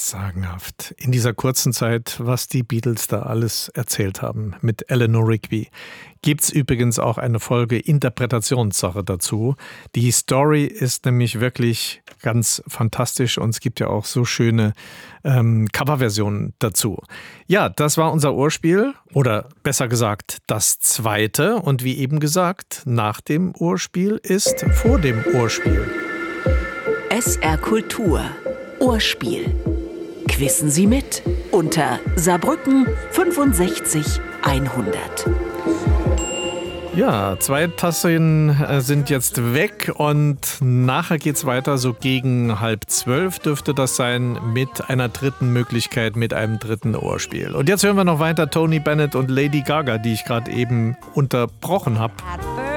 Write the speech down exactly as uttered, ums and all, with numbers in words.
sagenhaft. In dieser kurzen Zeit, was die Beatles da alles erzählt haben mit Eleanor Rigby. Gibt's übrigens auch eine Folge Interpretationssache dazu. Die Story ist nämlich wirklich ganz fantastisch und es gibt ja auch so schöne ähm, Coverversionen dazu. Ja, das war unser Urspiel oder besser gesagt das zweite und wie eben gesagt, nach dem Urspiel ist vor dem Urspiel. S R Kultur Urspiel. Quissen Sie mit unter Saarbrücken fünfundsechzig hundert. Ja, zwei Tassen sind jetzt weg und nachher geht's weiter, so gegen halb zwölf dürfte das sein, mit einer dritten Möglichkeit, mit einem dritten Ohrspiel. Und jetzt hören wir noch weiter Tony Bennett und Lady Gaga, die ich gerade eben unterbrochen habe.